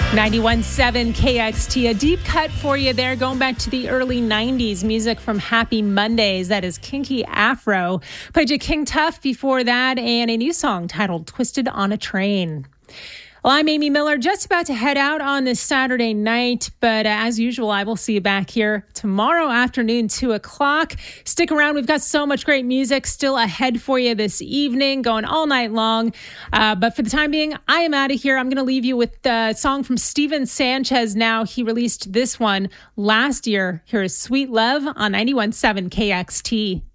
91.7 KXT, a deep cut for you there, going back to the early 90s, music from Happy Mondays. That is Kinky Afro. Played you King Tuff before that, and a new song titled Twisted on a Train. Well, I'm Amy Miller, just about to head out on this Saturday night, but as usual, I will see you back here tomorrow afternoon, 2 o'clock. Stick around. We've got so much great music still ahead for you this evening, going all night long. But for the time being, I am out of here. I'm going to leave you with a song from Steven Sanchez now. He released this one last year. Here is Sweet Love on 91.7 KXT.